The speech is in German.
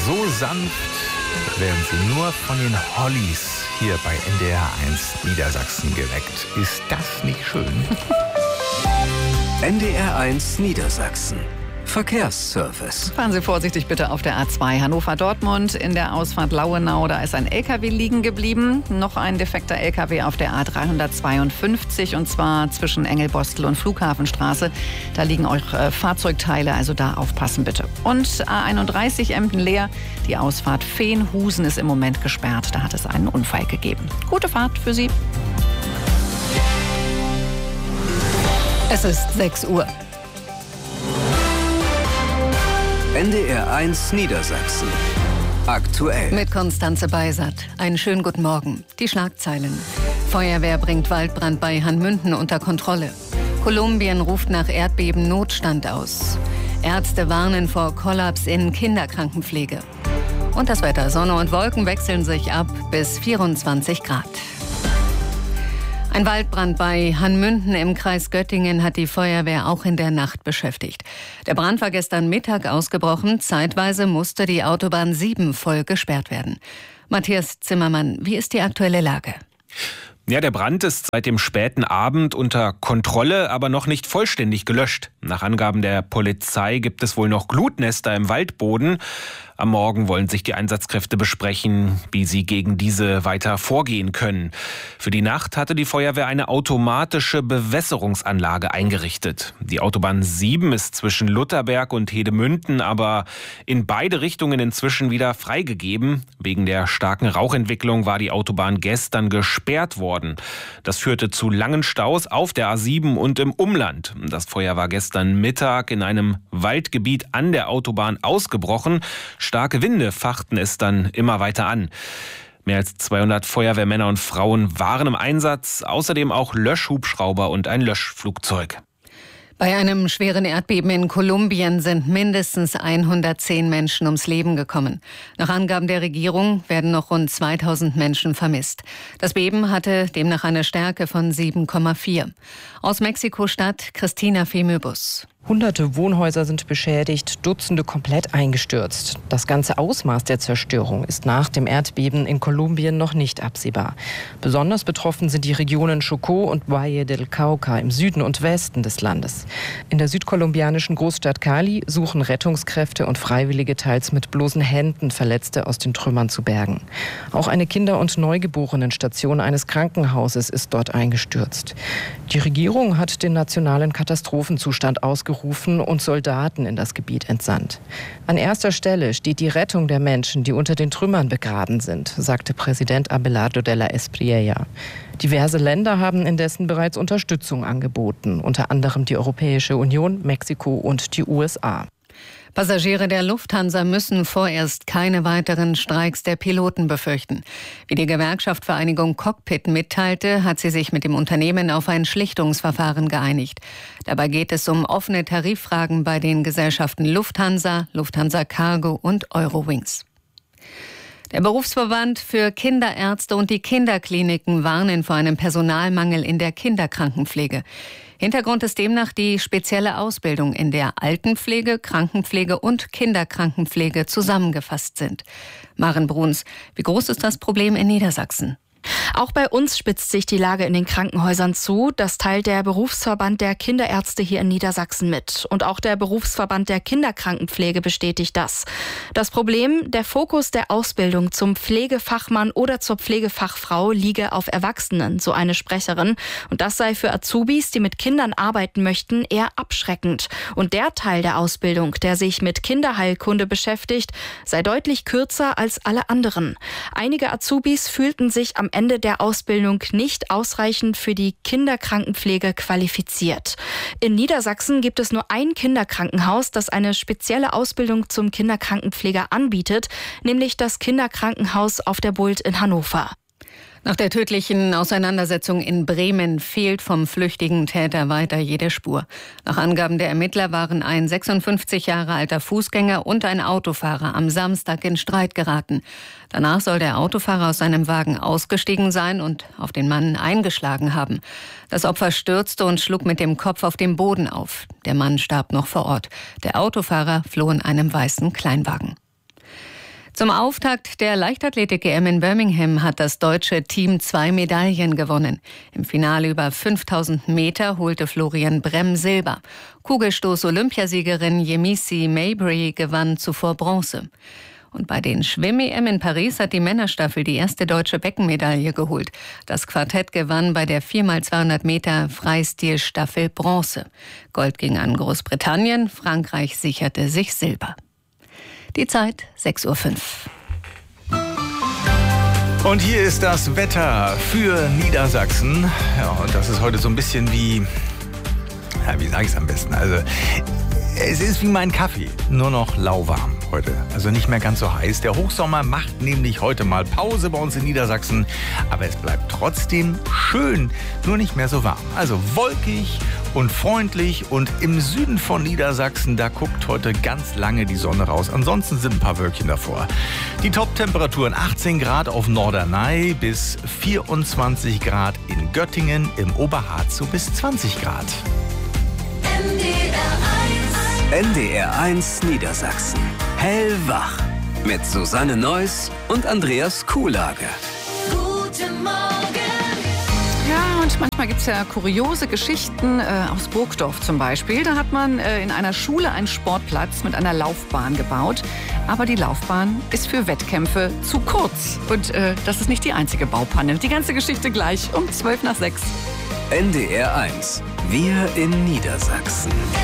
So sanft werden sie nur von den Hollies hier bei NDR 1 Niedersachsen geweckt. Ist das nicht schön? NDR 1 Niedersachsen. Verkehrsservice. Fahren Sie vorsichtig bitte auf der A2 Hannover-Dortmund. In der Ausfahrt Lauenau, da ist ein LKW liegen geblieben. Noch ein defekter LKW auf der A352 und zwar zwischen Engelbostel und Flughafenstraße. Da liegen auch Fahrzeugteile, also da aufpassen bitte. Und A31 Emden-Leer, die Ausfahrt Feenhusen ist im Moment gesperrt. Da hat es einen Unfall gegeben. Gute Fahrt für Sie. Es ist 6 Uhr. NDR 1 Niedersachsen. Aktuell. Mit Konstanze Beisert. Einen schönen guten Morgen. Die Schlagzeilen. Feuerwehr bringt Waldbrand bei Hanmünden unter Kontrolle. Kolumbien ruft nach Erdbeben Notstand aus. Ärzte warnen vor Kollaps in Kinderkrankenpflege. Und das Wetter. Sonne und Wolken wechseln sich ab bis 24 Grad. Ein Waldbrand bei Hanmünden im Kreis Göttingen hat die Feuerwehr auch in der Nacht beschäftigt. Der Brand war gestern Mittag ausgebrochen. Zeitweise musste die Autobahn 7 voll gesperrt werden. Matthias Zimmermann, wie ist die aktuelle Lage? Ja, der Brand ist seit dem späten Abend unter Kontrolle, aber noch nicht vollständig gelöscht. Nach Angaben der Polizei gibt es wohl noch Glutnester im Waldboden. Am Morgen wollen sich die Einsatzkräfte besprechen, wie sie gegen diese weiter vorgehen können. Für die Nacht hatte die Feuerwehr eine automatische Bewässerungsanlage eingerichtet. Die Autobahn 7 ist zwischen Lutherberg und Hedemünden, aber in beide Richtungen inzwischen wieder freigegeben. Wegen der starken Rauchentwicklung war die Autobahn gestern gesperrt worden. Das führte zu langen Staus auf der A7 und im Umland. Das Feuer war gestern Mittag in einem Waldgebiet an der Autobahn ausgebrochen. Starke Winde fachten es dann immer weiter an. Mehr als 200 Feuerwehrmänner und Frauen waren im Einsatz, außerdem auch Löschhubschrauber und ein Löschflugzeug. Bei einem schweren Erdbeben in Kolumbien sind mindestens 110 Menschen ums Leben gekommen. Nach Angaben der Regierung werden noch rund 2000 Menschen vermisst. Das Beben hatte demnach eine Stärke von 7,4. Aus Mexiko-Stadt Christina Femöbus. Hunderte Wohnhäuser sind beschädigt, Dutzende komplett eingestürzt. Das ganze Ausmaß der Zerstörung ist nach dem Erdbeben in Kolumbien noch nicht absehbar. Besonders betroffen sind die Regionen Chocó und Valle del Cauca im Süden und Westen des Landes. In der südkolumbianischen Großstadt Cali suchen Rettungskräfte und Freiwillige teils mit bloßen Händen Verletzte aus den Trümmern zu bergen. Auch eine Kinder- und Neugeborenenstation eines Krankenhauses ist dort eingestürzt. Die Regierung hat den nationalen Katastrophenzustand ausgerufen und Soldaten in das Gebiet entsandt. An erster Stelle steht die Rettung der Menschen, die unter den Trümmern begraben sind, sagte Präsident Abelardo de la Espriella. Diverse Länder haben indessen bereits Unterstützung angeboten, unter anderem die Europäische Union, Mexiko und die USA. Passagiere der Lufthansa müssen vorerst keine weiteren Streiks der Piloten befürchten. Wie die Gewerkschaft Vereinigung Cockpit mitteilte, hat sie sich mit dem Unternehmen auf ein Schlichtungsverfahren geeinigt. Dabei geht es um offene Tariffragen bei den Gesellschaften Lufthansa, Lufthansa Cargo und Eurowings. Der Berufsverband für Kinderärzte und die Kinderkliniken warnen vor einem Personalmangel in der Kinderkrankenpflege. Hintergrund ist demnach die spezielle Ausbildung, in der Altenpflege, Krankenpflege und Kinderkrankenpflege zusammengefasst sind. Maren Bruns, wie groß ist das Problem in Niedersachsen? Auch bei uns spitzt sich die Lage in den Krankenhäusern zu. Das teilt der Berufsverband der Kinderärzte hier in Niedersachsen mit. Und auch der Berufsverband der Kinderkrankenpflege bestätigt das. Das Problem, der Fokus der Ausbildung zum Pflegefachmann oder zur Pflegefachfrau liege auf Erwachsenen, so eine Sprecherin. Und das sei für Azubis, die mit Kindern arbeiten möchten, eher abschreckend. Und der Teil der Ausbildung, der sich mit Kinderheilkunde beschäftigt, sei deutlich kürzer als alle anderen. Einige Azubis fühlten sich am Ende der Ausbildung nicht ausreichend für die Kinderkrankenpflege qualifiziert. In Niedersachsen gibt es nur ein Kinderkrankenhaus, das eine spezielle Ausbildung zum Kinderkrankenpfleger anbietet, nämlich das Kinderkrankenhaus auf der Bult in Hannover. Nach der tödlichen Auseinandersetzung in Bremen fehlt vom flüchtigen Täter weiter jede Spur. Nach Angaben der Ermittler waren ein 56 Jahre alter Fußgänger und ein Autofahrer am Samstag in Streit geraten. Danach soll der Autofahrer aus seinem Wagen ausgestiegen sein und auf den Mann eingeschlagen haben. Das Opfer stürzte und schlug mit dem Kopf auf dem Boden auf. Der Mann starb noch vor Ort. Der Autofahrer floh in einem weißen Kleinwagen. Zum Auftakt der Leichtathletik-EM in Birmingham hat das deutsche Team 2 Medaillen gewonnen. Im Finale über 5000 Meter holte Florian Bremm Silber. Kugelstoß-Olympiasiegerin Yemisi Mabry gewann zuvor Bronze. Und bei den Schwimm-EM in Paris hat die Männerstaffel die erste deutsche Beckenmedaille geholt. Das Quartett gewann bei der 4x200 Meter Freistilstaffel Bronze. Gold ging an Großbritannien, Frankreich sicherte sich Silber. Die Zeit 6:05 Uhr. Und hier ist das Wetter für Niedersachsen. Ja, und das ist heute so ein bisschen wie sage ich es am besten? Also, es ist wie mein Kaffee, nur noch lauwarm heute. Also nicht mehr ganz so heiß. Der Hochsommer macht nämlich heute mal Pause bei uns in Niedersachsen. Aber es bleibt trotzdem schön, nur nicht mehr so warm. Also wolkig und freundlich. Und im Süden von Niedersachsen, da guckt heute ganz lange die Sonne raus. Ansonsten sind ein paar Wölkchen davor. Die Top-Temperaturen 18 Grad auf Norderney bis 24 Grad in Göttingen, im Oberharz so bis 20 Grad. NDR 1 Niedersachsen. Hellwach. Mit Susanne Neuss und Andreas Kuhlage. Guten Morgen. Ja, und manchmal gibt es ja kuriose Geschichten aus Burgdorf zum Beispiel. Da hat man in einer Schule einen Sportplatz mit einer Laufbahn gebaut. Aber die Laufbahn ist für Wettkämpfe zu kurz. Und das ist nicht die einzige Baupanne. Die ganze Geschichte gleich um 6:12. NDR 1. Wir in Niedersachsen.